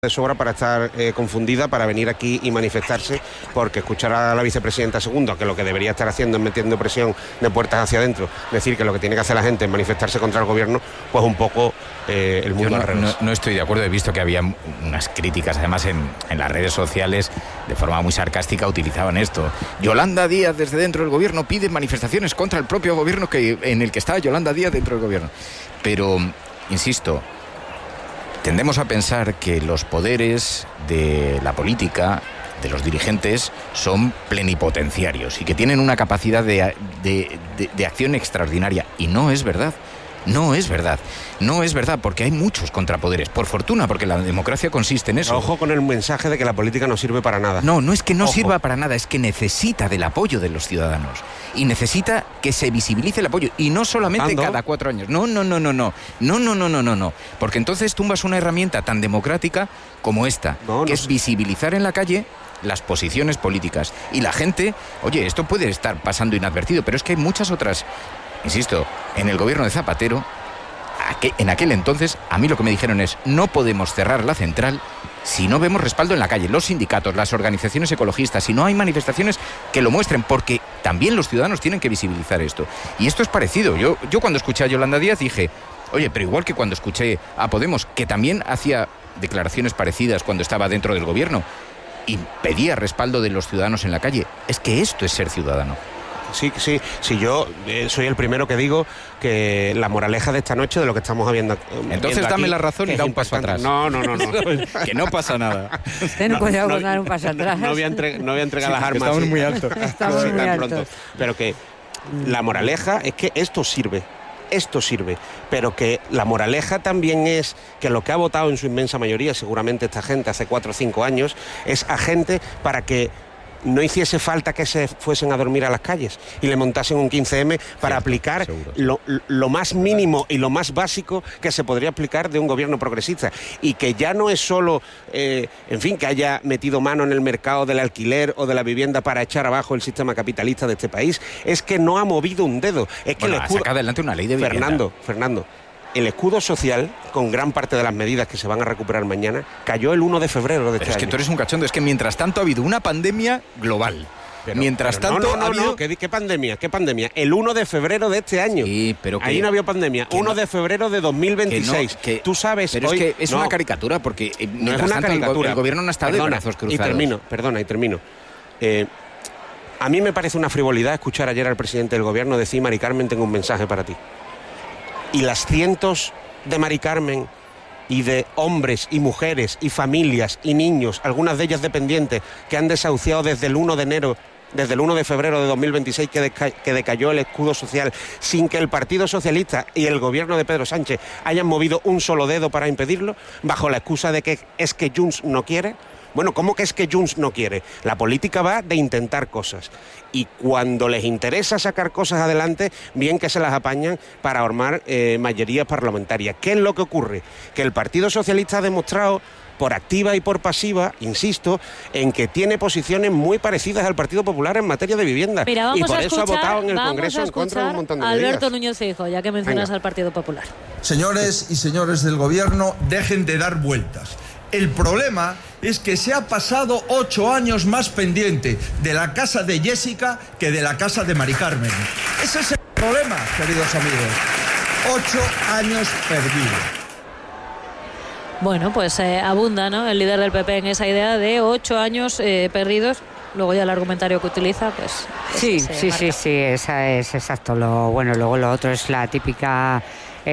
de sobra para estar confundida, para venir aquí y manifestarse, porque escuchar a la vicepresidenta segunda, que lo que debería estar haciendo es metiendo presión de puertas hacia adentro, decir que lo que tiene que hacer la gente es manifestarse contra el gobierno, pues un poco el mundo al revés. No estoy de acuerdo, he visto que había unas críticas, además en las redes sociales, de forma muy sarcástica, utilizaban esto. Yolanda Díaz desde dentro del gobierno pide manifestaciones contra el propio gobierno en el que está Yolanda Díaz dentro del gobierno. Pero, insisto, tendemos a pensar que los poderes de la política, de los dirigentes, son plenipotenciarios y que tienen una capacidad de acción extraordinaria. Y no es verdad. No es verdad, porque hay muchos contrapoderes, por fortuna, porque la democracia consiste en eso. Ojo con el mensaje de que la política no sirve para nada. No es que no sirva para nada, es que necesita del apoyo de los ciudadanos y necesita que se visibilice el apoyo, y no solamente cada 4 años. No, porque entonces tumbas una herramienta tan democrática como esta, que es visibilizar en la calle las posiciones políticas. Y la gente, oye, esto puede estar pasando inadvertido, pero es que hay muchas otras. Insisto, en el gobierno de Zapatero, en aquel entonces, a mí lo que me dijeron es: no podemos cerrar la central si no vemos respaldo en la calle, los sindicatos, las organizaciones ecologistas, si no hay manifestaciones que lo muestren, porque también los ciudadanos tienen que visibilizar esto. Y esto es parecido. Yo cuando escuché a Yolanda Díaz dije, oye, pero igual que cuando escuché a Podemos, que también hacía declaraciones parecidas cuando estaba dentro del gobierno y pedía respaldo de los ciudadanos en la calle, es que esto es ser ciudadano. Sí, yo soy el primero que digo que la moraleja de esta noche, de lo que estamos viendo. Entonces dame la razón y da un paso atrás. No. Que no pasa nada. Ten cuidado con dar un paso atrás. No voy a entregar las armas. Estamos muy altos. Estamos muy altos. Pronto. Pero que la moraleja es que esto sirve, pero que la moraleja también es que lo que ha votado en su inmensa mayoría, seguramente esta gente hace 4 o 5 años, es a gente para que no hiciese falta que se fuesen a dormir a las calles y le montasen un 15M para aplicar lo más mínimo y lo más básico que se podría aplicar de un gobierno progresista, y que ya no es solo, que haya metido mano en el mercado del alquiler o de la vivienda para echar abajo el sistema capitalista de este país, es que no ha movido un dedo. Es que saca adelante una ley de vivienda. Fernando, el escudo social, con gran parte de las medidas que se van a recuperar mañana, cayó el 1 de febrero de este año. Es que tú eres un cachondo, es que mientras tanto ha habido una pandemia global. ¿Qué pandemia? El 1 de febrero de este año. Sí, pero que... Ahí no había pandemia. 1 de febrero de 2026. Tú sabes... Pero es que es una caricatura, porque no es una caricatura. El gobierno no ha estado de brazos cruzados. Y termino. A mí me parece una frivolidad escuchar ayer al presidente del gobierno decir: Mari Carmen, tengo un mensaje para ti. Y las cientos de Mari Carmen y de hombres y mujeres y familias y niños, algunas de ellas dependientes, que han desahuciado desde el 1 de febrero de 2026 que decayó el escudo social, sin que el Partido Socialista y el gobierno de Pedro Sánchez hayan movido un solo dedo para impedirlo, bajo la excusa de que es que Junts no quiere. Bueno, ¿cómo que es que Junts no quiere? La política va de intentar cosas. Y cuando les interesa sacar cosas adelante, bien que se las apañan para armar mayorías parlamentarias. ¿Qué es lo que ocurre? Que el Partido Socialista ha demostrado, por activa y por pasiva, insisto, en que tiene posiciones muy parecidas al Partido Popular en materia de vivienda. Mira, y por eso ha votado en el Congreso en contra de un montón de medidas. Alberto Núñez Feijóo, ya que mencionas al Partido Popular. Señores y señores del Gobierno, dejen de dar vueltas. El problema es que se ha pasado 8 años más pendiente de la casa de Jessica que de la casa de Mari Carmen. Ese es el problema, queridos amigos. 8 años perdidos. Bueno, pues abunda, ¿no?, el líder del PP en esa idea de 8 años perdidos. Luego ya el argumentario que utiliza, pues... Sí, esa es exacto. Luego lo otro es la típica...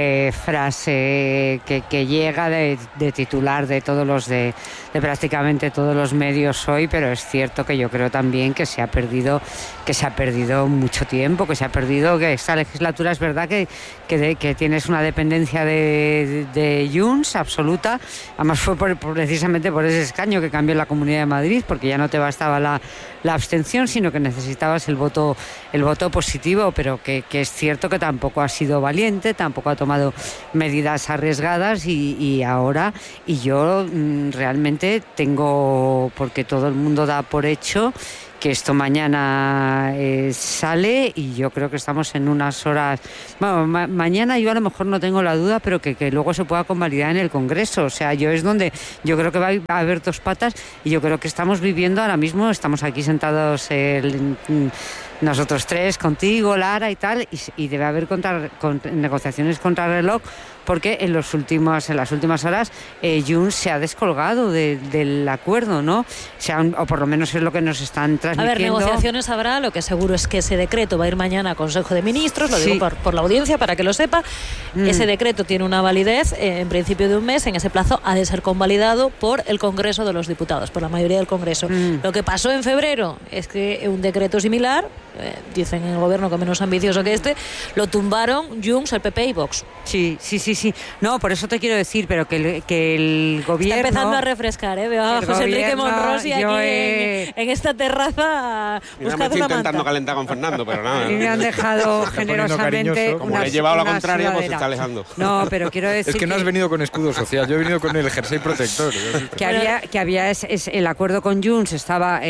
frase que llega de titular de todos los de prácticamente todos los medios hoy, pero es cierto que yo creo también que se ha perdido mucho tiempo, que esta legislatura es verdad que tienes una dependencia de Junts absoluta. Además fue precisamente por ese escaño que cambió la Comunidad de Madrid, porque ya no te bastaba la abstención, sino que necesitabas el voto positivo, pero que es cierto que tampoco ha sido valiente, tampoco ha tomado medidas arriesgadas y ahora, y yo realmente tengo, porque todo el mundo da por hecho que esto mañana sale y yo creo que estamos en unas horas... Bueno, mañana yo a lo mejor no tengo la duda, pero que luego se pueda convalidar en el Congreso. O sea, yo es donde yo creo que va a haber dos patas y yo creo que estamos viviendo ahora mismo, estamos aquí sentados nosotros tres, contigo, Lara y tal, y debe haber negociaciones contra reloj, porque en las últimas horas Junts se ha descolgado del acuerdo, ¿no? O por lo menos es lo que nos están transmitiendo. A ver, negociaciones habrá, lo que seguro es que ese decreto va a ir mañana a Consejo de Ministros, lo digo por la audiencia para que lo sepa. Ese decreto tiene una validez en principio de un mes, en ese plazo ha de ser convalidado por el Congreso de los Diputados, por la mayoría del Congreso. Lo que pasó en febrero es que un decreto similar, dicen en el gobierno que menos ambicioso que este, lo tumbaron Junts, el PP y Vox. Sí. No, por eso te quiero decir, pero que el gobierno... Está empezando a refrescar, Veo a José Enrique Monrosi aquí en esta terraza buscando estoy intentando calentar con Fernando, pero nada. A mí me han dejado generosamente... Como le he llevado la contraria, pues se está alejando. No, pero quiero decir... Es que no has venido con escudo social, yo he venido con el jersey protector. Que había el acuerdo con Junts estaba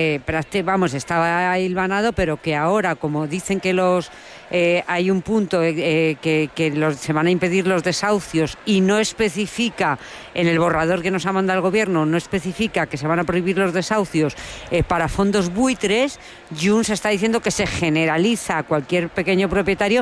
hilvanado, pero que ahora, como dicen que hay un punto que se van a impedir los desahucios y no especifica en el borrador que nos ha mandado el gobierno, no especifica que se van a prohibir los desahucios para fondos buitres. Junts está diciendo que se generaliza a cualquier pequeño propietario,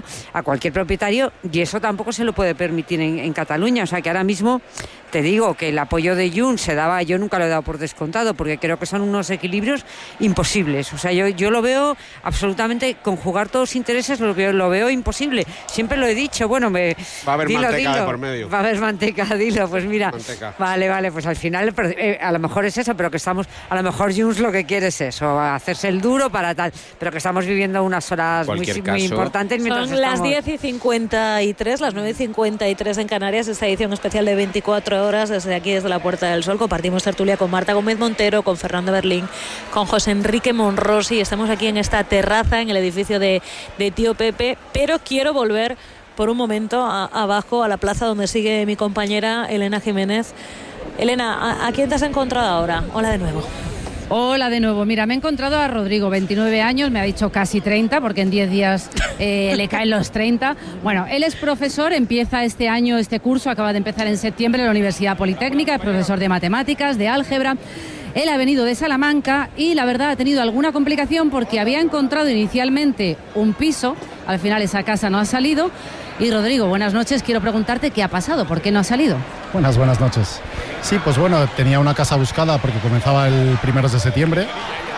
y eso tampoco se lo puede permitir en Cataluña. O sea que ahora mismo te digo que el apoyo de Junts se daba, yo nunca lo he dado por descontado, porque creo que son unos equilibrios imposibles. O sea, yo lo veo absolutamente, conjugar todos los intereses lo veo imposible. Siempre lo he dicho, va a haber manteca de por medio. Va a haber manteca, dilo, pues mira. Manteca. Vale, pues al final a lo mejor es eso, pero que estamos, a lo mejor Junts lo que quiere es eso, hacerse el duro para tal, pero que estamos viviendo unas horas muy importantes. Son las 10:53, las 9:53 en Canarias, esta edición especial de 24 horas desde aquí, desde la Puerta del Sol. Compartimos tertulia con Marta Gómez Montero, con Fernando Berlín, con José Enrique Monrosi. Estamos aquí en esta terraza en el edificio de Tío Pepe, pero quiero volver por un momento abajo a la plaza donde sigue mi compañera Elena Jiménez. Elena, ¿a quién te has encontrado ahora? Hola de nuevo. Hola de nuevo. Mira, me he encontrado a Rodrigo, 29 años, me ha dicho casi 30, porque en 10 días le caen los 30. Bueno, él es profesor, empieza este año, este curso, acaba de empezar en septiembre en la Universidad Politécnica, es profesor de matemáticas, de álgebra. Él ha venido de Salamanca y la verdad ha tenido alguna complicación porque había encontrado inicialmente un piso, al final esa casa no ha salido. Y Rodrigo, buenas noches, quiero preguntarte qué ha pasado, ¿por qué no ha salido? Buenas noches. Sí, pues bueno, tenía una casa buscada porque comenzaba el 1 de septiembre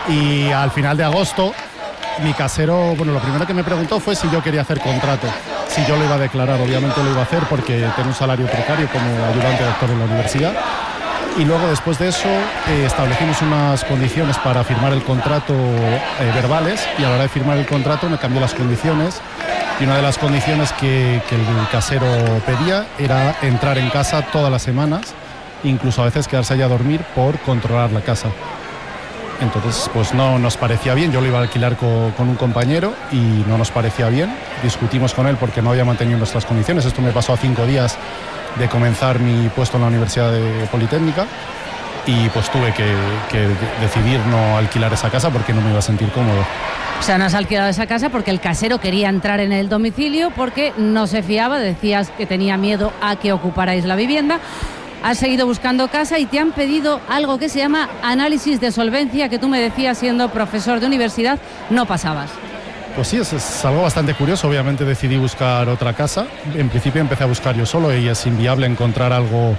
y al final de agosto mi casero, lo primero que me preguntó fue si yo quería hacer contrato, si yo lo iba a declarar. Obviamente lo iba a hacer porque tengo un salario precario como ayudante doctor en la universidad. Y luego, después de eso, establecimos unas condiciones para firmar el contrato verbales, y a la hora de firmar el contrato me cambió las condiciones, y una de las condiciones que el casero pedía era entrar en casa todas las semanas, incluso a veces quedarse allá a dormir por controlar la casa. Entonces, pues no nos parecía bien. Yo lo iba a alquilar con un compañero y no nos parecía bien. Discutimos con él porque no había mantenido nuestras condiciones. Esto me pasó a 5 días de comenzar mi puesto en la Universidad Politécnica, y pues tuve que decidir no alquilar esa casa porque no me iba a sentir cómodo. O sea, no has alquilado esa casa porque el casero quería entrar en el domicilio porque no se fiaba, decías que tenía miedo a que ocuparais la vivienda. Has seguido buscando casa y te han pedido algo que se llama análisis de solvencia, que tú me decías, siendo profesor de universidad, no pasabas. Pues sí, es algo bastante curioso. Obviamente decidí buscar otra casa. En principio empecé a buscar yo solo y es inviable encontrar algo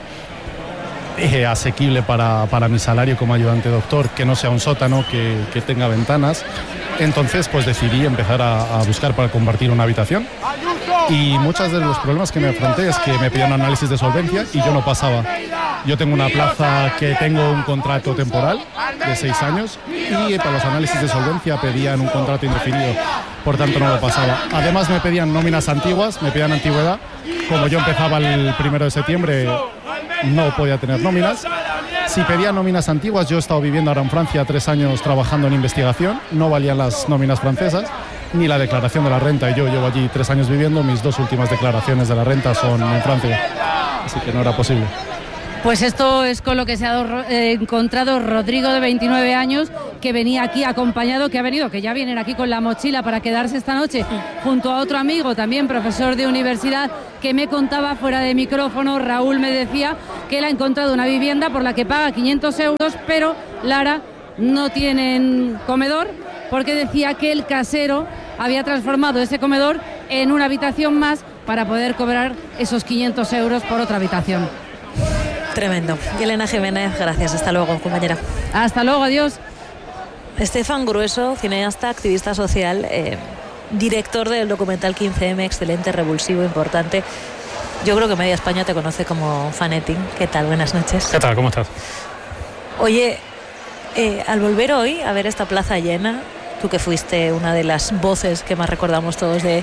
asequible para mi salario como ayudante doctor, que no sea un sótano, que tenga ventanas. Entonces pues decidí empezar a buscar para compartir una habitación, y muchos de los problemas que me afronté es que me pedían análisis de solvencia y yo no pasaba. Yo tengo una plaza que tengo un contrato temporal de 6 años y para los análisis de solvencia pedían un contrato indefinido, por tanto no lo pasaba. Además me pedían nóminas antiguas, me pedían antigüedad. Como yo empezaba el 1 de septiembre no podía tener nóminas. Si pedía nóminas antiguas, yo he estado viviendo ahora en Francia 3 años trabajando en investigación, no valían las nóminas francesas ni la declaración de la renta, y yo llevo allí 3 años viviendo. Mis 2 últimas declaraciones de la renta son en Francia, así que no era posible. Pues esto es con lo que se ha encontrado Rodrigo, de 29 años, que venía aquí acompañado, que ya vienen aquí con la mochila para quedarse esta noche, junto a otro amigo, también profesor de universidad, que me contaba fuera de micrófono. Raúl me decía que él ha encontrado una vivienda por la que paga 500 euros, pero Lara, no tienen comedor, porque decía que el casero había transformado ese comedor en una habitación más para poder cobrar esos 500 euros por otra habitación. Tremendo. Elena Jiménez, gracias. Hasta luego, compañera. Hasta luego, adiós. Estefan Grueso, cineasta, activista social, director del documental 15M, excelente, revulsivo, importante. Yo creo que media España te conoce como Fanetin. ¿Qué tal? Buenas noches. ¿Qué tal? ¿Cómo estás? Oye, al volver hoy a ver esta plaza llena, tú que fuiste una de las voces que más recordamos todos del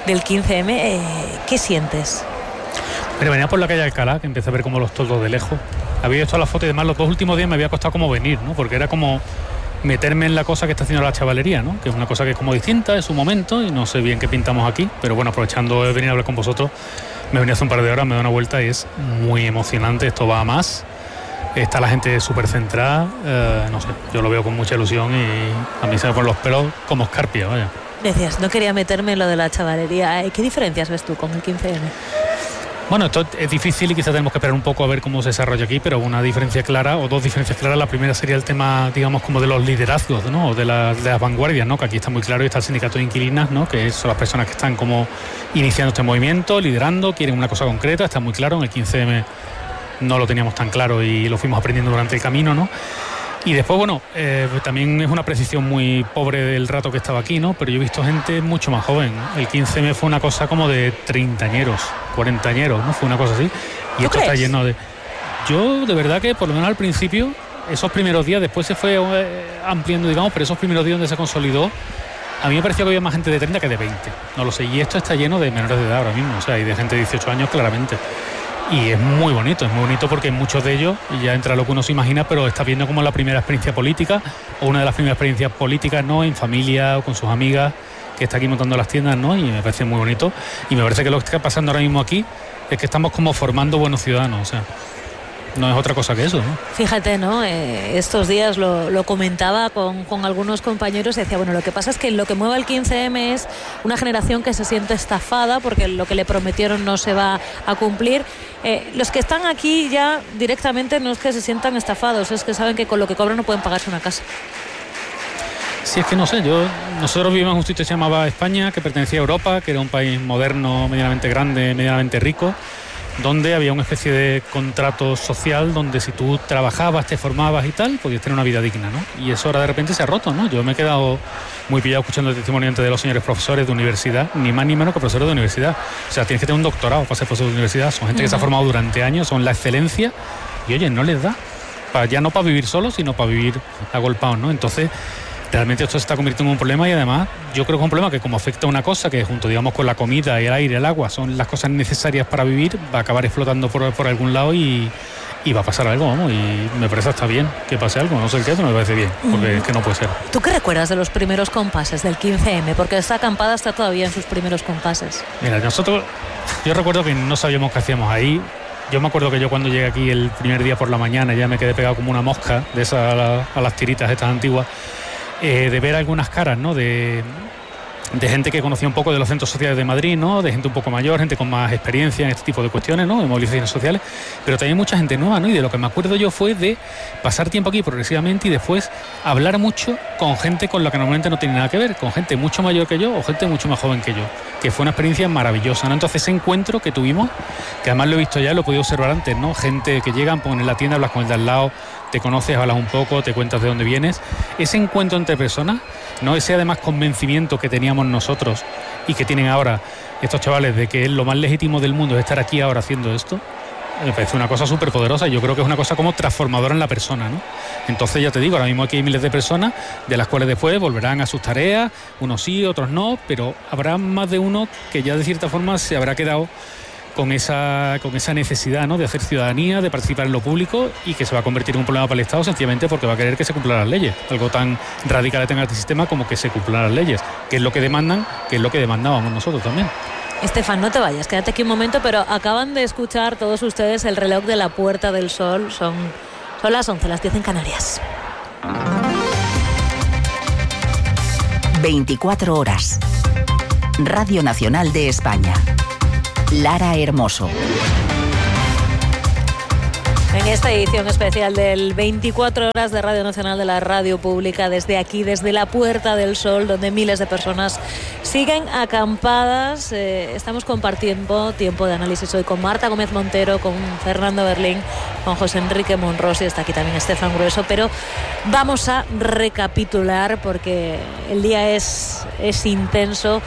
15M, ¿qué sientes? Mira, venía por la calle Alcalá, que empecé a ver como los toldos de lejos. Había visto la foto y demás, los 2 últimos días me había costado como venir, ¿no? Porque era como meterme en la cosa que está haciendo la chavalería, ¿no? Que es una cosa que es como distinta, es un momento, y no sé bien qué pintamos aquí, pero bueno, aprovechando de venir a hablar con vosotros, me venía hace un par de horas, me doy una vuelta y es muy emocionante, esto va a más. Está la gente súper centrada, no sé, yo lo veo con mucha ilusión y a mí se me ponen los pelos como escarpia, vaya. Decías, no quería meterme en lo de la chavalería. ¿Qué diferencias ves tú con el 15M? Bueno, esto es difícil y quizás tenemos que esperar un poco a ver cómo se desarrolla aquí, pero una diferencia clara o 2 diferencias claras. La primera sería el tema, digamos, como de los liderazgos, ¿no? O de las vanguardias, ¿no? Que aquí está muy claro, y está el sindicato de inquilinas, ¿no? Que son las personas que están como iniciando este movimiento, liderando, quieren una cosa concreta, está muy claro. En el 15M no lo teníamos tan claro y lo fuimos aprendiendo durante el camino, ¿no? Y después, bueno, también es una precisión muy pobre del rato que estaba aquí, ¿no? Pero yo he visto gente mucho más joven. El 15M fue una cosa como de 30añeros, 40añeros, ¿no? Fue una cosa así. Y esto está lleno de... Yo, de verdad que, por lo menos al principio, esos primeros días, después se fue ampliando, digamos, pero esos primeros días donde se consolidó, a mí me pareció que había más gente de 30 que de 20. No lo sé. Y esto está lleno de menores de edad ahora mismo, o sea, y de gente de 18 años, claramente. Y es muy bonito porque muchos de ellos, y ya entra lo que uno se imagina, pero está viendo como la primera experiencia política, o una de las primeras experiencias políticas, ¿no? En familia o con sus amigas, que está aquí montando las tiendas, ¿no? Y me parece muy bonito. Y me parece que lo que está pasando ahora mismo aquí es que estamos como formando buenos ciudadanos, o sea, no es otra cosa que eso, ¿no? Fíjate, ¿no? Estos días lo comentaba con algunos compañeros y decía, bueno, lo que pasa es que lo que mueve el 15M es una generación que se siente estafada porque lo que le prometieron no se va a cumplir. Los que están aquí ya directamente no es que se sientan estafados, es que saben que con lo que cobran no pueden pagarse una casa. Sí, es que no sé, nosotros vivimos en un sitio que se llamaba España, que pertenecía a Europa, que era un país moderno, medianamente grande, medianamente rico, donde había una especie de contrato social donde si tú trabajabas, te formabas y tal, podías tener una vida digna, ¿no? Y eso ahora de repente se ha roto, ¿no? Yo me he quedado muy pillado escuchando el testimonio de los señores profesores de universidad, ni más ni menos que profesores de universidad. O sea, tienes que tener un doctorado para ser profesor de universidad. Son gente que se ha formado durante años, son la excelencia y, oye, no les da. Ya no para vivir solos, sino para vivir agolpados, ¿no? Entonces, realmente esto se está convirtiendo en un problema y además yo creo que es un problema que como afecta a una cosa que junto, digamos, con la comida y el aire, el agua, son las cosas necesarias para vivir, va a acabar explotando por algún lado y va a pasar algo, vamos, y me parece hasta bien que pase algo, no sé el qué, pero me parece bien, porque es que no puede ser. ¿Tú qué recuerdas de los primeros compases del 15M? Porque esta acampada está todavía en sus primeros compases. Mira, yo recuerdo que no sabíamos qué hacíamos ahí. Yo me acuerdo que yo cuando llegué aquí el primer día por la mañana ya me quedé pegado como una mosca de esas a las tiritas estas antiguas, de ver algunas caras, ¿no? De gente que conocía un poco de los centros sociales de Madrid, ¿no? De gente un poco mayor, gente con más experiencia en este tipo de cuestiones, ¿no? De movilizaciones sociales, pero también mucha gente nueva, ¿no? Y de lo que me acuerdo yo fue de pasar tiempo aquí progresivamente y después hablar mucho con gente con la que normalmente no tiene nada que ver, con gente mucho mayor que yo o gente mucho más joven que yo, que fue una experiencia maravillosa, ¿no? Entonces ese encuentro que tuvimos, que además lo he visto ya, lo he podido observar antes, ¿no? Gente que llegan, ponen en la tienda, hablas con el de al lado, te conoces, hablas un poco, te cuentas de dónde vienes. Ese encuentro entre personas, ¿no? Ese además convencimiento que teníamos nosotros y que tienen ahora estos chavales de que lo más legítimo del mundo es estar aquí ahora haciendo esto, me parece una cosa súper poderosa y yo creo que es una cosa como transformadora en la persona, ¿no? Entonces ya te digo, ahora mismo aquí hay miles de personas de las cuales después volverán a sus tareas, unos sí, otros no, pero habrá más de uno que ya de cierta forma se habrá quedado con esa necesidad, ¿no? De hacer ciudadanía, de participar en lo público y que se va a convertir en un problema para el Estado sencillamente porque va a querer que se cumplan las leyes. Algo tan radical tenga este sistema como que se cumplan las leyes, que es lo que demandan, que es lo que demandábamos nosotros también. Estefan, no te vayas, quédate aquí un momento, pero acaban de escuchar todos ustedes el reloj de la Puerta del Sol. Son las 11, las 10 en Canarias. 24 horas. Radio Nacional de España. Lara Hermoso. En esta edición especial del 24 horas de Radio Nacional de la Radio Pública, desde aquí, desde la Puerta del Sol, donde miles de personas siguen acampadas, estamos compartiendo tiempo de análisis hoy con Marta Gómez Montero, con Fernando Berlín, con José Enrique Monrosi, está aquí también Estefan Grueso, pero vamos a recapitular porque el día es intenso.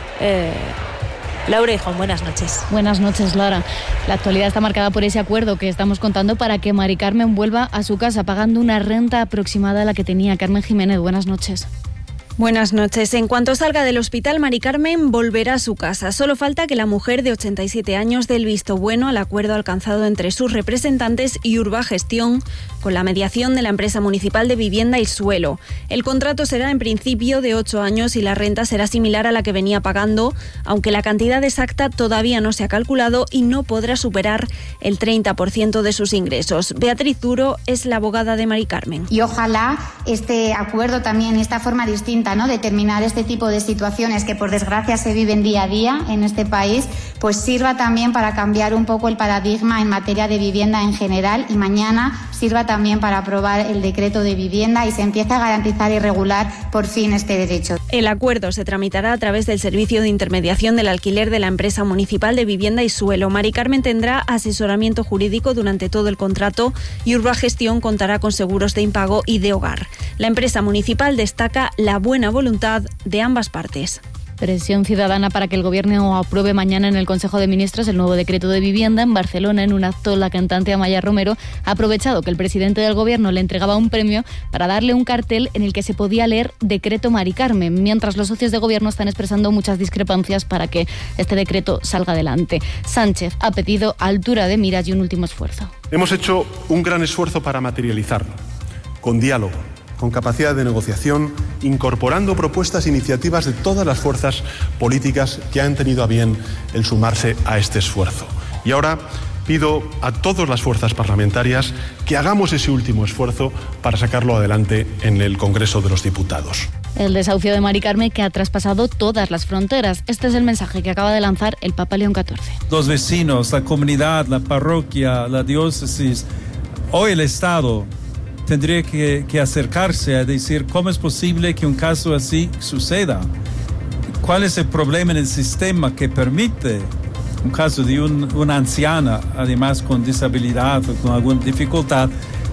Laura Hijón, buenas noches. Buenas noches, Lara. La actualidad está marcada por ese acuerdo que estamos contando para que Mari Carmen vuelva a su casa pagando una renta aproximada a la que tenía. Carmen Jiménez, buenas noches. Buenas noches. En cuanto salga del hospital, Mari Carmen volverá a su casa. Solo falta que la mujer de 87 años dé el visto bueno al acuerdo alcanzado entre sus representantes y Urbagestión con la mediación de la empresa municipal de vivienda y suelo. El contrato será en principio de 8 años y la renta será similar a la que venía pagando, aunque la cantidad exacta todavía no se ha calculado y no podrá superar el 30% de sus ingresos. Beatriz Duro es la abogada de Mari Carmen. Y ojalá este acuerdo también, esta forma distinta, ¿no?, de terminar este tipo de situaciones que por desgracia se viven día a día en este país, pues sirva también para cambiar un poco el paradigma en materia de vivienda en general y mañana sirva también para aprobar el decreto de vivienda y se empiece a garantizar y regular por fin este derecho. El acuerdo se tramitará a través del servicio de intermediación del alquiler de la empresa municipal de vivienda y suelo. Mari Carmen tendrá asesoramiento jurídico durante todo el contrato y Urbagestión contará con seguros de impago y de hogar. La empresa municipal destaca la buena voluntad de ambas partes. Presión ciudadana para que el Gobierno apruebe mañana en el Consejo de Ministros el nuevo decreto de vivienda. En Barcelona, en un acto, la cantante Amaya Romero ha aprovechado que el presidente del Gobierno le entregaba un premio para darle un cartel en el que se podía leer Decreto Mari Carmen, mientras los socios de Gobierno están expresando muchas discrepancias para que este decreto salga adelante. Sánchez ha pedido altura de miras y un último esfuerzo. Hemos hecho un gran esfuerzo para materializarlo, con diálogo, con capacidad de negociación, incorporando propuestas e iniciativas de todas las fuerzas políticas que han tenido a bien el sumarse a este esfuerzo. Y ahora pido a todas las fuerzas parlamentarias que hagamos ese último esfuerzo para sacarlo adelante en el Congreso de los Diputados. El desahucio de Mari Carmen que ha traspasado todas las fronteras. Este es el mensaje que acaba de lanzar el Papa León XIV. Los vecinos, la comunidad, la parroquia, la diócesis, hoy el Estado tendría que acercarse a decir cómo es posible que un caso así suceda. ¿Cuál es el problema en el sistema que permite un caso de una anciana, además con disabilidad o con alguna dificultad,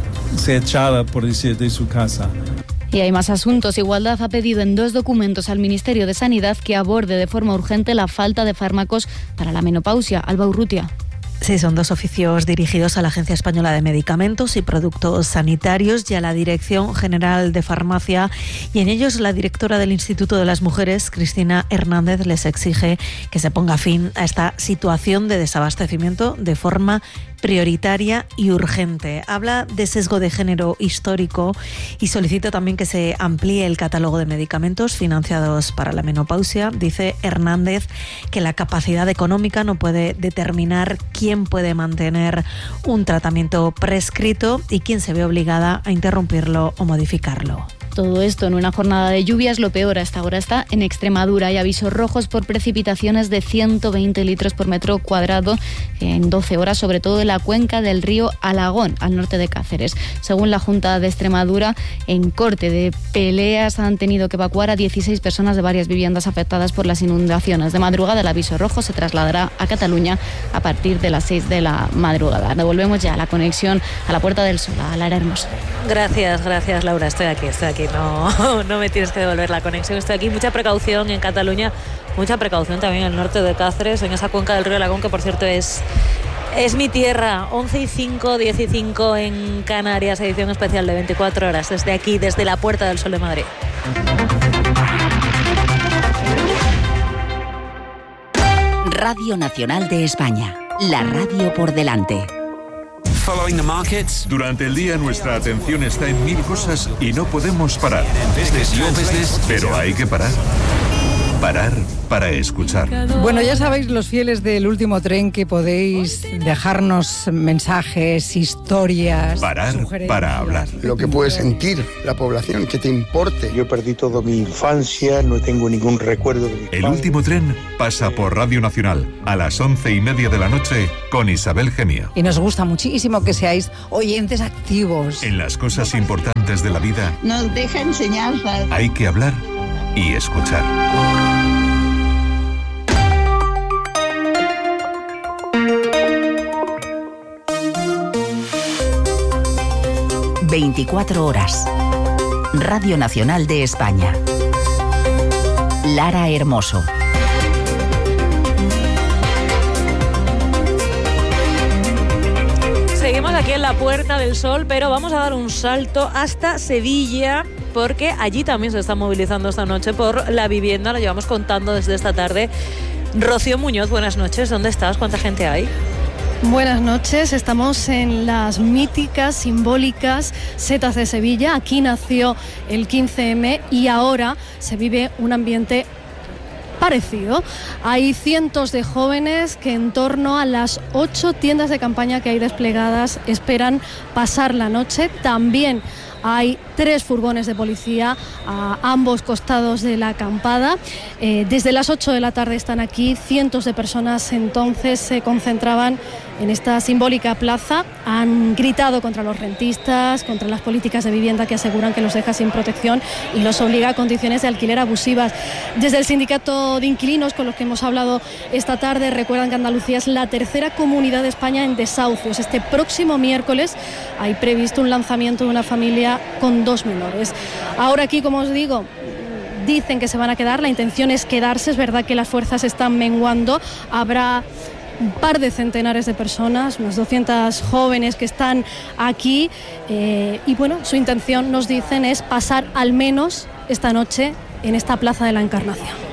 ser echada, por decir, de su casa? Y hay más asuntos. Igualdad ha pedido en 2 documentos al Ministerio de Sanidad que aborde de forma urgente la falta de fármacos para la menopausia. Alba Urrutia. Sí, son 2 oficios dirigidos a la Agencia Española de Medicamentos y Productos Sanitarios y a la Dirección General de Farmacia, y en ellos la directora del Instituto de las Mujeres, Cristina Hernández, les exige que se ponga fin a esta situación de desabastecimiento de forma prioritaria y urgente. Habla de sesgo de género histórico y solicita también que se amplíe el catálogo de medicamentos financiados para la menopausia. Dice Hernández que la capacidad económica no puede determinar quién puede mantener un tratamiento prescrito y quién se ve obligada a interrumpirlo o modificarlo. Todo esto en una jornada de lluvias. Lo peor hasta ahora está en Extremadura. Hay avisos rojos por precipitaciones de 120 litros por metro cuadrado en 12 horas, sobre todo en la cuenca del río Alagón, al norte de Cáceres. Según la Junta de Extremadura, en corte de peleas han tenido que evacuar a 16 personas de varias viviendas afectadas por las inundaciones. De madrugada el aviso rojo se trasladará a Cataluña a partir de las 6 de la madrugada. Devolvemos ya la conexión a la Puerta del Sol, a Lara Hermoso. Gracias Laura, estoy aquí. No me tienes que devolver la conexión, estoy aquí. Mucha precaución en Cataluña, mucha precaución también en el norte de Cáceres, en esa cuenca del río Alagón, que por cierto es mi tierra. 11:05, 15 en Canarias, edición especial de 24 horas desde aquí, desde la Puerta del Sol de Madrid. Radio Nacional de España, la radio por delante. Durante el día nuestra atención está en 1000 cosas y no podemos parar. Pero hay que parar. Parar para escuchar. Bueno, ya sabéis, los fieles del Último Tren, que podéis dejarnos mensajes, historias. Parar para hablar. Lo que puede sentir la población, que te importe. Yo perdí toda mi infancia, no tengo ningún recuerdo de mi El Último Tren pasa por Radio Nacional a las 11:30 de la noche con Isabel Gemio. Y nos gusta muchísimo que seáis oyentes activos. En las cosas importantes de la vida nos deja enseñanzas. Hay que hablar y escuchar. ...24 horas... Radio Nacional de España. Lara Hermoso. Seguimos aquí en la Puerta del Sol, pero vamos a dar un salto hasta Sevilla, porque allí también se está movilizando esta noche por la vivienda. Lo llevamos contando desde esta tarde. Rocío Muñoz, buenas noches. ¿Dónde estás? ¿Cuánta gente hay? Buenas noches, estamos en las míticas, simbólicas setas de Sevilla. Aquí nació el 15M y ahora se vive un ambiente parecido. Hay cientos de jóvenes que en torno a las 8 tiendas de campaña que hay desplegadas esperan pasar la noche. También hay 3 furgones de policía a ambos costados de la acampada. Desde las 8 de la tarde están aquí. Cientos de personas entonces se concentraban en esta simbólica plaza. Han gritado contra los rentistas, contra las políticas de vivienda que aseguran que los deja sin protección y los obliga a condiciones de alquiler abusivas. Desde el sindicato de inquilinos con los que hemos hablado esta tarde recuerdan que Andalucía es la tercera comunidad de España en desahucios. Este próximo miércoles hay previsto un lanzamiento de una familia con 2 menores. Ahora aquí, como os digo, dicen que se van a quedar, la intención es quedarse. Es verdad que las fuerzas están menguando, habrá un par de centenares de personas, unas 200 jóvenes que están aquí y bueno, su intención, nos dicen, es pasar al menos esta noche en esta Plaza de la Encarnación.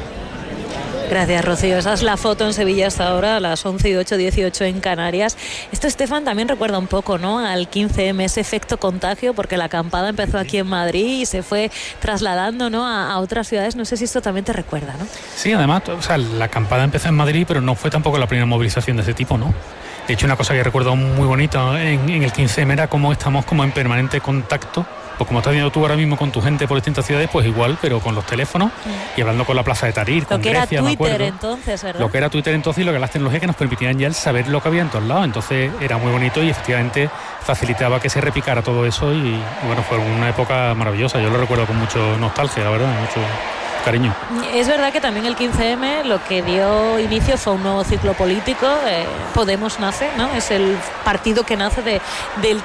Gracias, Rocío. Esa es la foto en Sevilla hasta ahora, a las 11:08, 18 en Canarias. Esto, Estefan, también recuerda un poco, ¿no?, al 15M, ese efecto contagio, porque la acampada empezó aquí en Madrid y se fue trasladando, ¿no?, a otras ciudades. No sé si esto también te recuerda, ¿no? Sí, además, o sea, la acampada empezó en Madrid, pero no fue tampoco la primera movilización de ese tipo, ¿no? De hecho, una cosa que recuerdo muy bonita en el 15M era cómo estamos como en permanente contacto. Pues como estás viendo tú ahora mismo con tu gente por distintas ciudades, pues igual, pero con los teléfonos y hablando con la Plaza de Tahrir, con Grecia, me acuerdo. Lo que era Twitter entonces, ¿verdad? Lo que era Twitter entonces y lo que las tecnologías que nos permitían ya el saber lo que había en todos lados. Entonces era muy bonito y efectivamente facilitaba que se repicara todo eso y bueno, fue una época maravillosa. Yo lo recuerdo con mucho nostalgia, la verdad, mucho cariño. Es verdad que también el 15M lo que dio inicio fue un nuevo ciclo político. Podemos nace, ¿no? Es el partido que nace del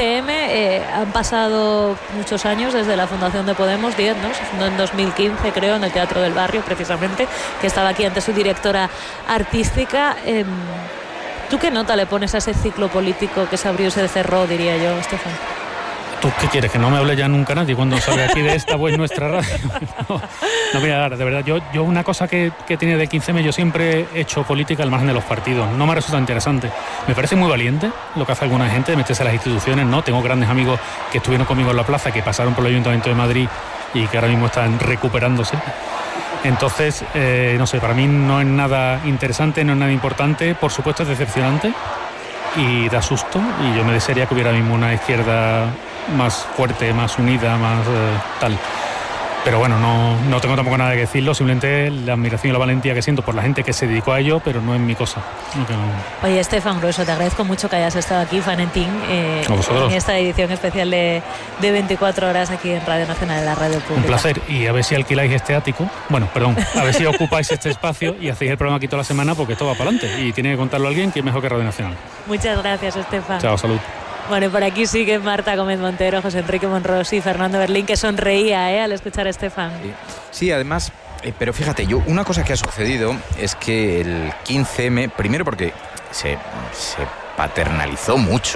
15M. Han pasado muchos años desde la fundación de Podemos, 10, ¿no? Se fundó en 2015, creo, en el Teatro del Barrio, precisamente, que estaba aquí ante su directora artística. ¿Tú qué nota le pones a ese ciclo político que se abrió y se cerró, diría yo, Estefan? ¿Tú qué quieres? ¿Que no me hable ya nunca nadie cuando salga aquí de esta pues nuestra radio? No, mira, de verdad, yo una cosa que tiene del 15M, yo siempre he hecho política al margen de los partidos. No me resulta interesante. Me parece muy valiente lo que hace alguna gente de meterse a las instituciones, ¿no? Tengo grandes amigos que estuvieron conmigo en la plaza, que pasaron por el Ayuntamiento de Madrid y que ahora mismo están recuperándose. Entonces, no sé, para mí no es nada interesante, no es nada importante. Por supuesto es decepcionante y da susto, y yo me desearía que hubiera mismo una izquierda más fuerte, más unida, más tal. Pero bueno, no tengo tampoco nada que decirlo, simplemente la admiración y la valentía que siento por la gente que se dedicó a ello, pero no es mi cosa. No. Oye, Estefan Grueso, te agradezco mucho que hayas estado aquí, Valentín, en esta edición especial de 24 horas aquí en Radio Nacional, en la radio pública. Un placer, y a ver si alquiláis este ático, a ver si ocupáis este espacio y hacéis el programa aquí toda la semana, porque esto va para adelante y tiene que contarlo alguien que es mejor que Radio Nacional. Muchas gracias, Estefan. Chao, salud. Bueno, por aquí sigue Marta Gómez Montero, José Enrique Monrosi y Fernando Berlín, que sonreía al escuchar a Estefan. Sí, además, pero fíjate, una cosa que ha sucedido es que el 15M, primero porque se paternalizó mucho,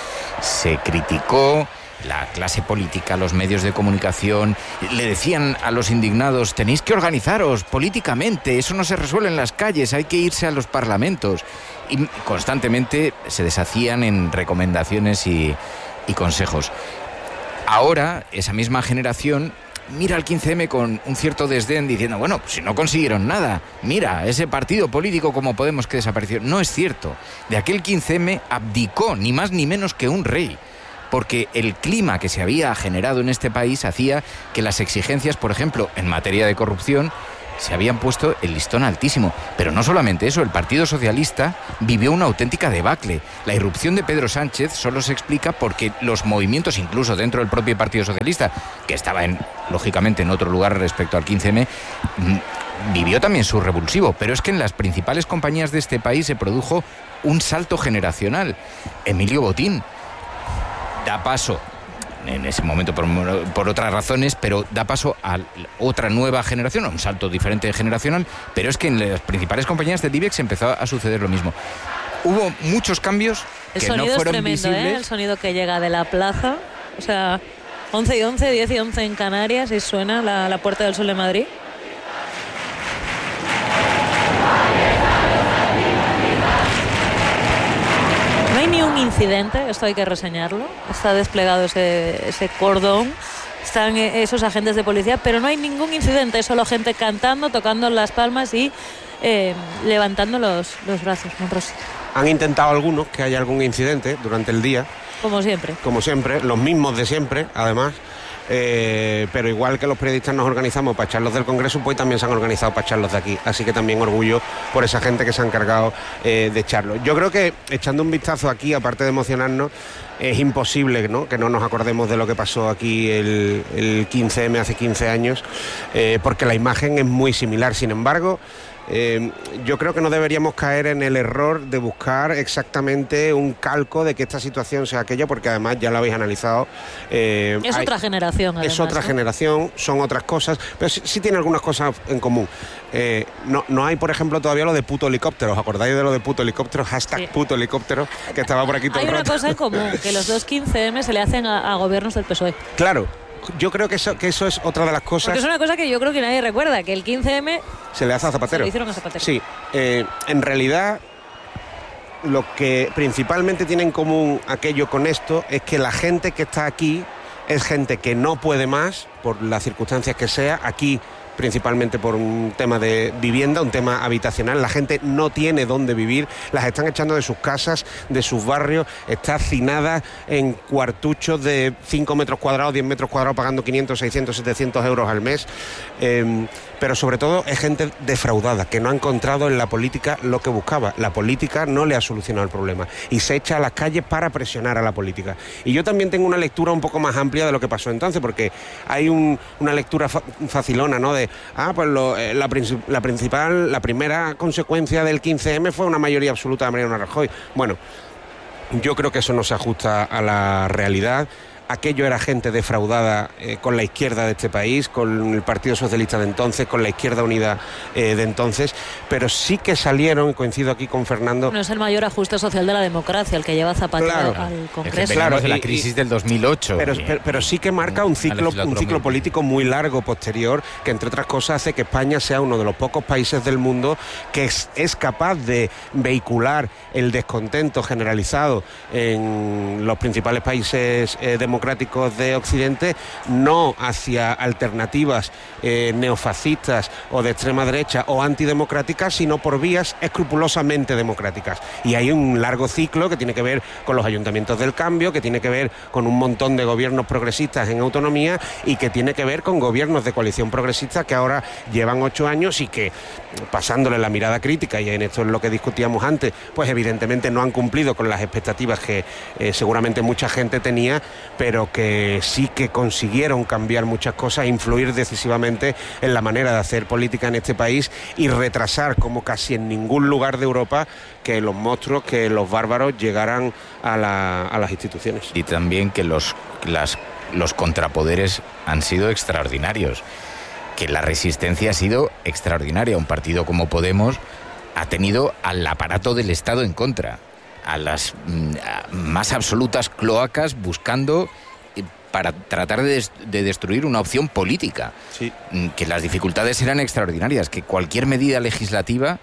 se criticó la clase política, los medios de comunicación, le decían a los indignados: tenéis que organizaros políticamente, eso no se resuelve en las calles, hay que irse a los parlamentos. Y constantemente se deshacían en recomendaciones y consejos. Ahora, esa misma generación mira al 15M con un cierto desdén diciendo, bueno, pues si no consiguieron nada, mira, ese partido político como Podemos que desapareció. No es cierto. De aquel 15M abdicó ni más ni menos que un rey, porque el clima que se había generado en este país hacía que las exigencias, por ejemplo, en materia de corrupción, se habían puesto el listón altísimo. Pero no solamente eso, el Partido Socialista vivió una auténtica debacle. La irrupción de Pedro Sánchez solo se explica porque los movimientos, incluso dentro del propio Partido Socialista, que estaba lógicamente en otro lugar respecto al 15M, vivió también su revulsivo. Pero es que en las principales compañías de este país se produjo un salto generacional. Emilio Botín da paso, en ese momento por otras razones, pero da paso a otra nueva generación, a un salto diferente generacional, pero es que en las principales compañías del IBEX empezó a suceder lo mismo. Hubo muchos cambios que no fueron tremendo, visibles. El sonido que llega de la plaza, o sea, 11 y 11, 10 y 11 en Canarias, y suena la Puerta del Sol de Madrid. No hay ni un incidente, esto hay que reseñarlo. Está desplegado ese cordón, están esos agentes de policía, pero no hay ningún incidente, solo gente cantando, tocando las palmas y levantando los brazos. Monrosi. Han intentado algunos que haya algún incidente durante el día. Como siempre. Como siempre, los mismos de siempre, además. Pero igual que los periodistas nos organizamos para echarlos del Congreso, pues también se han organizado para echarlos de aquí. Así que también orgullo por esa gente que se ha encargado de echarlos. Yo creo que echando un vistazo aquí, aparte de emocionarnos, es imposible, ¿no?, que no nos acordemos de lo que pasó aquí el 15M hace 15 años, porque la imagen es muy similar. Sin embargo, yo creo que no deberíamos caer en el error de buscar exactamente un calco de que esta situación sea aquello, porque además ya lo habéis analizado. Es otra generación, además. Es otra generación, son otras cosas, pero sí tiene algunas cosas en común. No hay, por ejemplo, todavía lo de puto helicóptero. ¿Os acordáis de lo de puto helicóptero? Hashtag sí. Puto helicóptero, que estaba por aquí todo el rato. Hay una cosa en común, que los dos 15M se le hacen a gobiernos del PSOE. Claro. Yo creo que eso es otra de las cosas. Porque es una cosa que yo creo que nadie recuerda, que el 15M se le hace a Zapatero. Se lo hicieron a Zapatero. Sí, en realidad lo que principalmente tiene en común aquello con esto es que la gente que está aquí es gente que no puede más, por las circunstancias que sea, aquí principalmente por un tema de vivienda, un tema habitacional. La gente no tiene dónde vivir, las están echando de sus casas, de sus barrios, está hacinada en cuartuchos de 5 metros cuadrados, 10 metros cuadrados, pagando 500, 600, 700 euros al mes. Pero sobre todo es gente defraudada, que no ha encontrado en la política lo que buscaba. La política no le ha solucionado el problema y se echa a las calles para presionar a la política. Y yo también tengo una lectura un poco más amplia de lo que pasó entonces, porque hay una lectura facilona, ¿no?, de pues la primera consecuencia del 15M fue una mayoría absoluta de Mariano Rajoy. Bueno, yo creo que eso no se ajusta a la realidad. Aquello era gente defraudada con la izquierda de este país, con el Partido Socialista de entonces, con la Izquierda Unida de entonces, pero sí que salieron, y coincido aquí con Fernando... No es el mayor ajuste social de la democracia el que lleva Zapatero al Congreso. Claro, de la crisis del 2008. Pero sí que marca un ciclo político muy largo posterior, que entre otras cosas hace que España sea uno de los pocos países del mundo que es capaz de vehicular el descontento generalizado en los principales países democráticos de Occidente, no hacia alternativas neofascistas o de extrema derecha o antidemocráticas, sino por vías escrupulosamente democráticas. Y hay un largo ciclo que tiene que ver con los ayuntamientos del cambio, que tiene que ver con un montón de gobiernos progresistas en autonomía y que tiene que ver con gobiernos de coalición progresista que ahora llevan 8 años y que, pasándole la mirada crítica, y en esto es lo que discutíamos antes, pues evidentemente no han cumplido con las expectativas que seguramente mucha gente tenía, pero que sí que consiguieron cambiar muchas cosas, influir decisivamente en la manera de hacer política en este país y retrasar, como casi en ningún lugar de Europa, que los monstruos, que los bárbaros llegaran a las instituciones. Y también que los contrapoderes han sido extraordinarios, que la resistencia ha sido extraordinaria. Un partido como Podemos ha tenido al aparato del Estado en contra, a las más absolutas cloacas buscando para tratar de destruir una opción política. Sí. Que las dificultades eran extraordinarias, que cualquier medida legislativa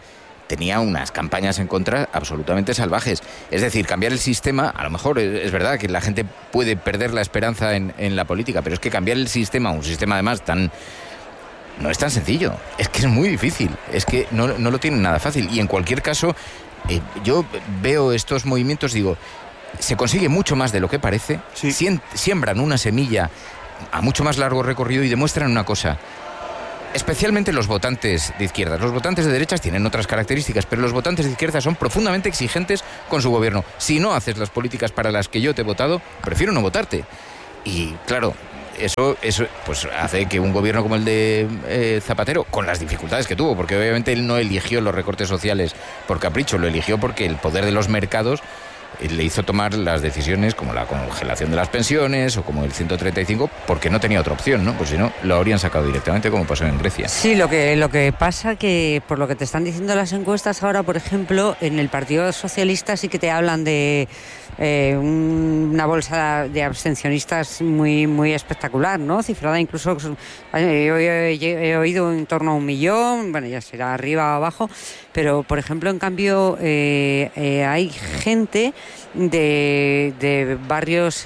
tenía unas campañas en contra absolutamente salvajes. Es decir, cambiar el sistema, a lo mejor es verdad que la gente puede perder la esperanza en la política, pero es que cambiar el sistema, un sistema además no es tan sencillo, es que es muy difícil, es que no lo tienen nada fácil. Y en cualquier caso, yo veo estos movimientos, digo, se consigue mucho más de lo que parece, siembran una semilla a mucho más largo recorrido y demuestran una cosa. Especialmente los votantes de izquierdas. Los votantes de derechas tienen otras características, pero los votantes de izquierdas son profundamente exigentes con su gobierno. Si no haces las políticas para las que yo te he votado, prefiero no votarte. Y claro, eso pues hace que un gobierno como el de Zapatero, con las dificultades que tuvo, porque obviamente él no eligió los recortes sociales por capricho, lo eligió porque el poder de los mercados le hizo tomar las decisiones como la congelación de las pensiones o como el 135, porque no tenía otra opción, ¿no? Pues si no, lo habrían sacado directamente, como pasó en Grecia. Sí, lo que pasa que, por lo que te están diciendo las encuestas ahora, por ejemplo, en el Partido Socialista sí que te hablan de una bolsa de abstencionistas muy, muy espectacular, ¿no? Cifrada incluso, he oído en torno a 1 millón, bueno, ya será arriba o abajo, pero, por ejemplo, en cambio, hay gente de barrios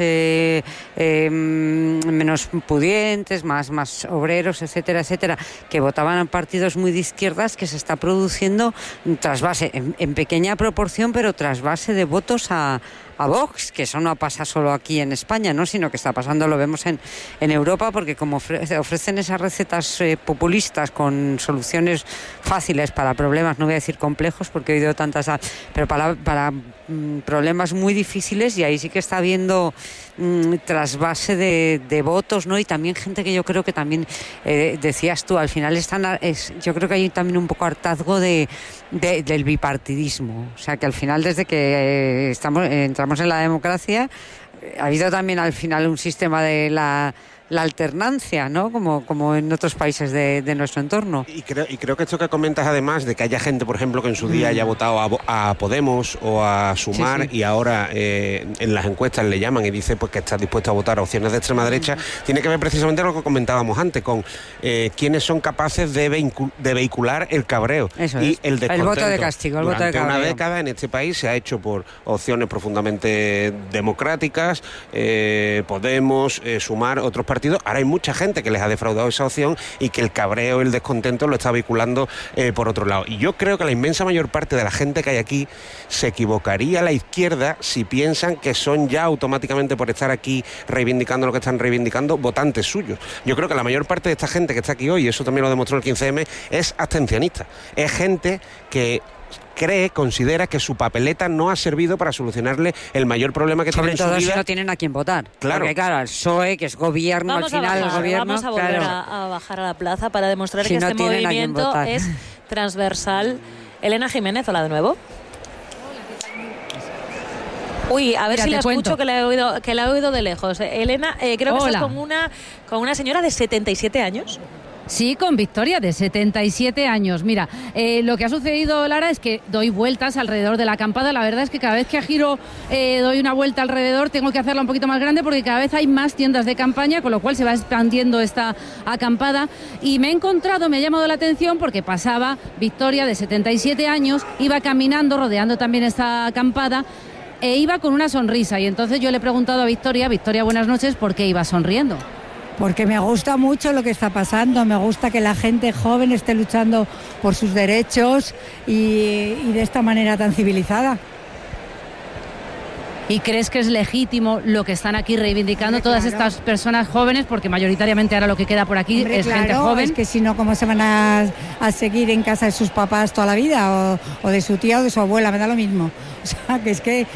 menos pudientes, más obreros, etcétera, etcétera, que votaban a partidos muy de izquierdas, que se está produciendo trasvase, en pequeña proporción, pero trasvase de votos a Vox, que eso no pasa solo aquí en España, ¿no? Sino que está pasando, lo vemos en Europa, porque como ofrecen esas recetas populistas con soluciones fáciles para problemas, no voy a decir complejos porque he oído tantas, pero para problemas muy difíciles, y ahí sí que está habiendo trasvase de votos, ¿no? Y también gente que yo creo que también, decías tú, al final yo creo que hay también un poco hartazgo del bipartidismo. O sea, que al final, desde que entramos en la democracia, ha habido también al final un sistema de la alternancia, ¿no? Como en otros países de nuestro entorno. Y creo que esto que comentas, además de que haya gente, por ejemplo, que en su día haya votado a Podemos o a Sumar, y ahora en las encuestas le llaman y dice pues que está dispuesto a votar a opciones de extrema derecha, tiene que ver precisamente con lo que comentábamos antes, con quiénes son capaces de vehicular el cabreo y el descontento. El voto de castigo, el voto de cabreo. Durante una década en este país se ha hecho por opciones profundamente democráticas, Podemos, Sumar, otros partidos. Ahora hay mucha gente que les ha defraudado esa opción y que el cabreo, el descontento lo está vinculando por otro lado. Y yo creo que la inmensa mayor parte de la gente que hay aquí se equivocaría a la izquierda si piensan que son ya automáticamente, por estar aquí reivindicando lo que están reivindicando, votantes suyos. Yo creo que la mayor parte de esta gente que está aquí hoy, y eso también lo demostró el 15M, es abstencionista. Es gente que considera que su papeleta no ha servido para solucionarle el mayor problema que tiene en su vida. Sobre todo si no tienen a quién votar. Claro. Porque claro, el PSOE, que es gobierno, vamos al final el gobierno... Vamos a volver a bajar a la plaza para demostrar que este movimiento es transversal. Elena Jiménez, hola de nuevo. Uy, a ver si la escucho, que la he oído de lejos. Elena, creo que estás con una señora de 77 años. Sí, con Victoria, de 77 años. Mira, lo que ha sucedido, Lara, es que doy vueltas alrededor de la acampada. La verdad es que cada vez que giro, doy una vuelta alrededor, tengo que hacerla un poquito más grande porque cada vez hay más tiendas de campaña, con lo cual se va expandiendo esta acampada. Y me ha llamado la atención porque pasaba Victoria, de 77 años, iba caminando, rodeando también esta acampada, e iba con una sonrisa. Y entonces yo le he preguntado a Victoria, buenas noches, ¿por qué iba sonriendo? Porque me gusta mucho lo que está pasando, me gusta que la gente joven esté luchando por sus derechos y de esta manera tan civilizada. ¿Y crees que es legítimo lo que están aquí reivindicando todas estas personas jóvenes? Porque mayoritariamente ahora lo que queda por aquí es gente joven. Es que si no, ¿cómo se van a seguir en casa de sus papás toda la vida? O de su tía o de su abuela, me da lo mismo. O sea, que es que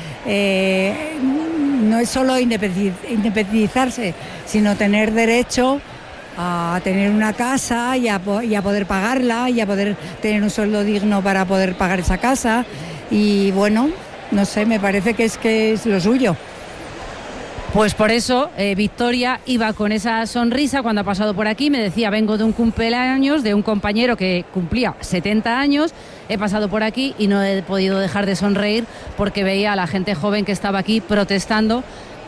no es solo independizarse, sino tener derecho a tener una casa y a poder pagarla, y a poder tener un sueldo digno para poder pagar esa casa. Y bueno, no sé, me parece que es lo suyo. Pues por eso Victoria iba con esa sonrisa cuando ha pasado por aquí. Me decía, vengo de un cumpleaños de un compañero que cumplía 70 años, he pasado por aquí y no he podido dejar de sonreír porque veía a la gente joven que estaba aquí protestando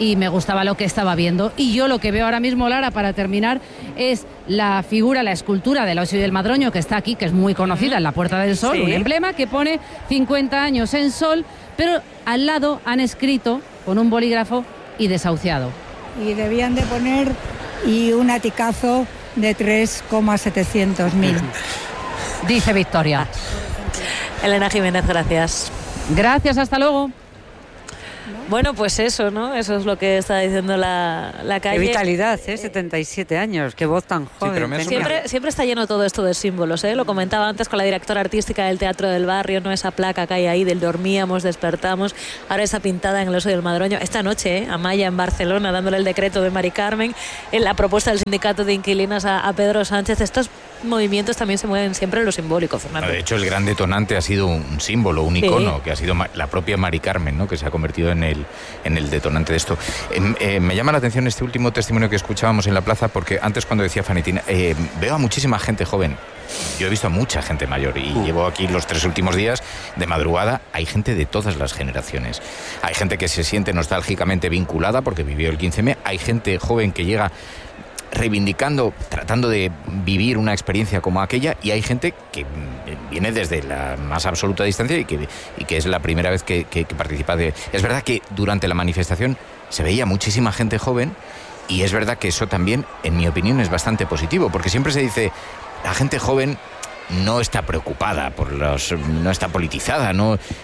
y me gustaba lo que estaba viendo. Y yo lo que veo ahora mismo, Lara, para terminar, es la figura, la escultura del Ocio y del Madroño, que está aquí, que es muy conocida, en la Puerta del Sol, un emblema que pone 50 años en sol, pero al lado han escrito con un bolígrafo y desahuciado. Y debían de poner y un aticazo de 3,700.000. Dice Victoria. Elena Jiménez, gracias. Gracias, hasta luego. Bueno, pues eso, ¿no? Eso es lo que está diciendo la calle. Qué vitalidad, 77 años, qué voz tan joven. Sí, siempre está lleno todo esto de símbolos, ¿eh? Lo comentaba antes con la directora artística del Teatro del Barrio, ¿no? Esa placa que hay ahí del dormíamos, despertamos, ahora esa pintada en el Oso del Madroño. Esta noche, Amaya en Barcelona, dándole el decreto de Mari Carmen, en la propuesta del sindicato de inquilinas a Pedro Sánchez. Estos movimientos también se mueven siempre en lo simbólico, Fernando. De hecho, el gran detonante ha sido un símbolo, un icono, que ha sido la propia Mari Carmen, ¿no? Que se ha convertido en el detonante de esto. Me llama la atención este último testimonio que escuchábamos en la plaza, porque antes, cuando decía Fanitina, veo a muchísima gente joven. Yo he visto a mucha gente mayor y llevo aquí los 3 últimos días de madrugada. Hay gente de todas las generaciones. Hay gente que se siente nostálgicamente vinculada porque vivió el 15M. Hay gente joven que llega reivindicando, tratando de vivir una experiencia como aquella, y hay gente que viene desde la más absoluta distancia y que es la primera vez que participa de... Es verdad que durante la manifestación se veía muchísima gente joven, y es verdad que eso también, en mi opinión, es bastante positivo, porque siempre se dice, la gente joven no está preocupada no está politizada,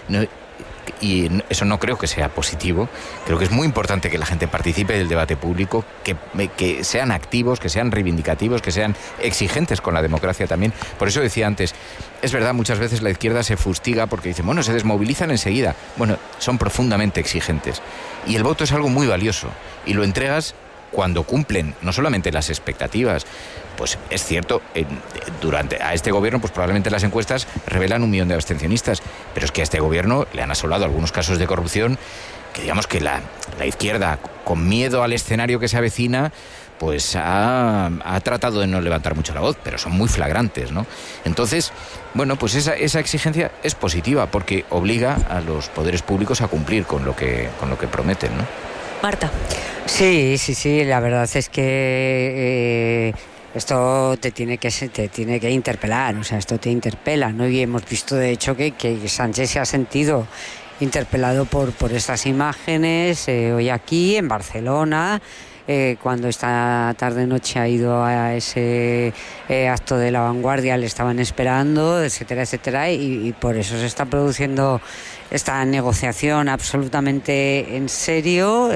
y eso no creo que sea positivo. Creo que es muy importante que la gente participe del debate público, que sean activos, que sean reivindicativos, que sean exigentes con la democracia también. Por eso decía antes, es verdad, muchas veces la izquierda se fustiga porque dicen, bueno, se desmovilizan enseguida. Bueno, son profundamente exigentes. Y el voto es algo muy valioso, y lo entregas cuando cumplen no solamente las expectativas. Pues es cierto, a este gobierno pues probablemente las encuestas revelan 1 millón de abstencionistas, pero es que a este gobierno le han asolado algunos casos de corrupción que, digamos, que la izquierda, con miedo al escenario que se avecina, pues ha tratado de no levantar mucho la voz, pero son muy flagrantes, ¿no? Entonces, bueno, pues esa exigencia es positiva, porque obliga a los poderes públicos a cumplir con lo que prometen, ¿no? Marta. Sí, la verdad es que esto te tiene que interpelar, o sea, esto te interpela, ¿no? Y hemos visto, de hecho, que Sánchez se ha sentido interpelado por estas imágenes hoy aquí en Barcelona, cuando esta tarde-noche ha ido a ese acto de La Vanguardia, le estaban esperando, etcétera, etcétera, y por eso se está produciendo esta negociación absolutamente en serio,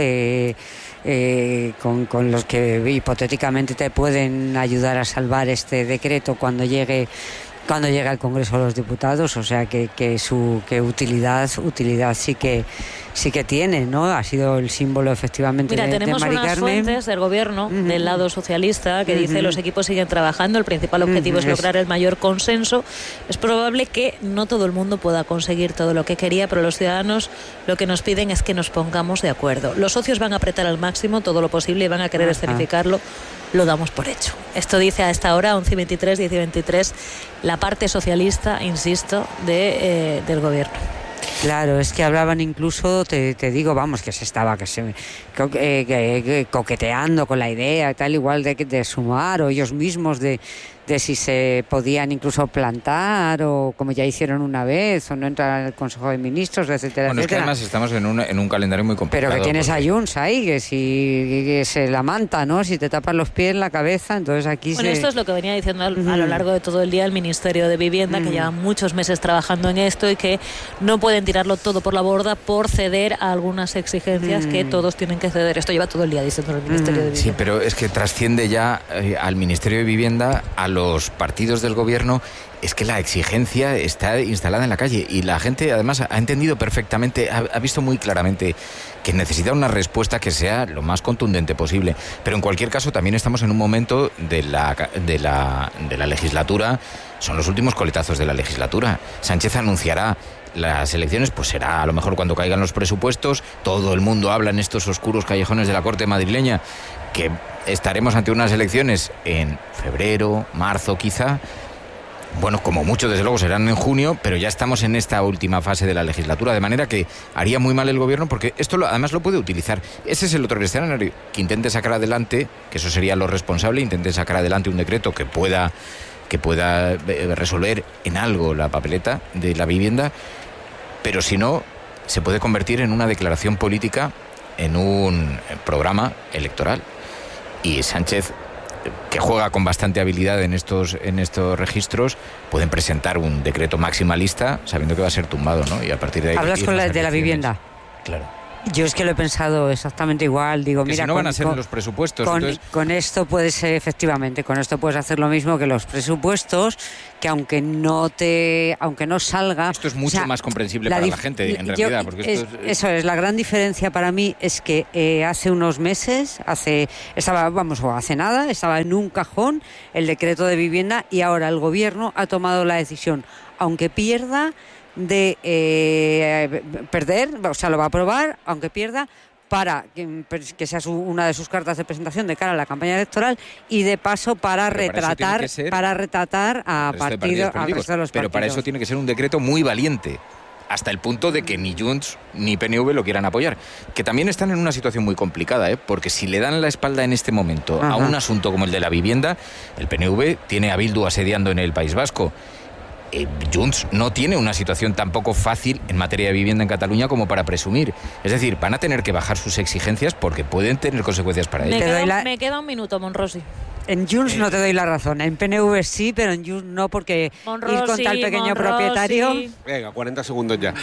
con los que hipotéticamente te pueden ayudar a salvar este decreto cuando llegue al Congreso de los Diputados. O sea que utilidad sí que tiene, ¿no? Ha sido el símbolo, efectivamente, de Mari Carmen. Tenemos unas fuentes del gobierno, del lado socialista, que dice los equipos siguen trabajando, el principal objetivo es lograr el mayor consenso. Es probable que no todo el mundo pueda conseguir todo lo que quería, pero los ciudadanos lo que nos piden es que nos pongamos de acuerdo. Los socios van a apretar al máximo todo lo posible y van a querer escenificarlo. Lo damos por hecho. Esto dice a esta hora, 11:23, 10:23, la parte socialista, insisto, del gobierno. Claro, es que hablaban incluso, te digo, vamos, que se estaba coqueteando con la idea, tal, igual de sumar, o ellos mismos de si se podían incluso plantar, o como ya hicieron una vez, o no entrar al Consejo de Ministros, etcétera, bueno, etcétera. Es que además estamos en un calendario muy complicado. Pero que tienes a Junts ahí, que se la manta, ¿no? Si te tapas los pies, la cabeza, entonces aquí esto es lo que venía diciendo a lo largo de todo el día el Ministerio de Vivienda, que lleva muchos meses trabajando en esto y que no pueden tirarlo todo por la borda por ceder a algunas exigencias que todos tienen que ceder. Esto lleva todo el día diciendo el Ministerio de Vivienda. Sí, pero es que trasciende ya al Ministerio de Vivienda, a los partidos del gobierno. Es que la exigencia está instalada en la calle, y la gente además ha entendido perfectamente, ha visto muy claramente que necesita una respuesta que sea lo más contundente posible. Pero en cualquier caso también estamos en un momento de la legislatura, son los últimos coletazos de la legislatura. Sánchez anunciará las elecciones, pues será a lo mejor cuando caigan los presupuestos. Todo el mundo habla en estos oscuros callejones de la corte madrileña que estaremos ante unas elecciones en febrero, marzo quizá. bueno, como mucho desde luego serán en junio, pero ya estamos en esta última fase de la legislatura, de manera que haría muy mal el gobierno, porque esto además lo puede utilizar. Ese es el otro escenario, que intente sacar adelante, que eso sería lo responsable, intente sacar adelante un decreto que pueda resolver en algo la papeleta de la vivienda, pero si no, se puede convertir en una declaración política, en un programa electoral. Y Sánchez, que juega con bastante habilidad en estos registros, pueden presentar un decreto maximalista sabiendo que va a ser tumbado, ¿no? Y a partir de ahí... ¿Hablas de la vivienda? Claro. Yo es que lo he pensado exactamente igual. Digo, que mira, si no van a ser en los presupuestos. Con esto puedes, efectivamente, con esto puedes hacer lo mismo que los presupuestos, que aunque no salga... Esto es mucho más comprensible para la gente, en realidad. Porque eso es, la gran diferencia para mí es que hace unos meses, hace nada, estaba en un cajón el decreto de vivienda y ahora el gobierno ha tomado la decisión, aunque pierda, de perder, o sea, lo va a aprobar, aunque pierda, para que sea una de sus cartas de presentación de cara a la campaña electoral y de paso para retratar a partidos, al resto de los partidos. Pero para eso tiene que ser un decreto muy valiente, hasta el punto de que ni Junts ni PNV lo quieran apoyar, que también están en una situación muy complicada, porque si le dan la espalda en este momento a un asunto como el de la vivienda, el PNV tiene a Bildu asediando en el País Vasco. Junts no tiene una situación tampoco fácil en materia de vivienda en Cataluña como para presumir. Es decir, van a tener que bajar sus exigencias porque pueden tener consecuencias para ello. Me queda un minuto, Monrosi. En Junts no te doy la razón, en PNV sí, pero en Junts no, porque ir contra el pequeño propietario... Venga, 40 segundos ya.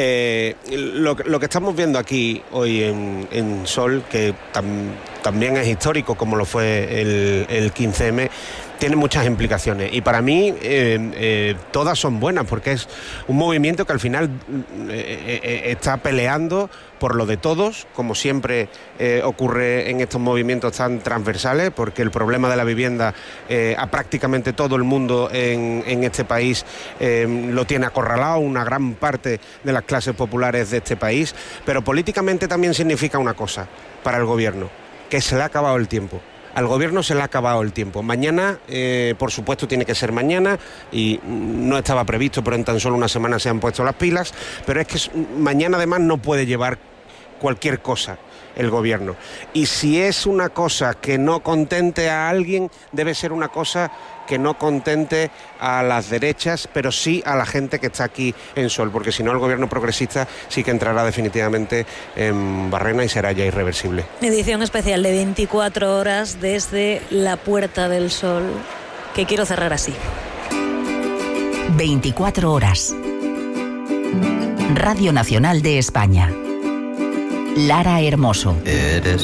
Lo que estamos viendo aquí hoy en Sol, que también es histórico como lo fue el 15M, tiene muchas implicaciones y para mí todas son buenas, porque es un movimiento que al final está peleando por lo de todos, como siempre ocurre en estos movimientos tan transversales, porque el problema de la vivienda a prácticamente todo el mundo en este país lo tiene acorralado, una gran parte de las clases populares de este país, pero políticamente también significa una cosa para el gobierno, que se le ha acabado el tiempo. Al gobierno se le ha acabado el tiempo. Mañana, por supuesto, tiene que ser mañana y no estaba previsto, pero en tan solo una semana se han puesto las pilas. Pero es que mañana además no puede llevar cualquier cosa el gobierno. Y si es una cosa que no contente a alguien, debe ser una cosa que no contente a las derechas, pero sí a la gente que está aquí en Sol, porque si no el gobierno progresista sí que entrará definitivamente en barrena y será ya irreversible. Edición especial de 24 horas desde la Puerta del Sol, que quiero cerrar así. 24 horas. Radio Nacional de España. Lara Hermoso. Eres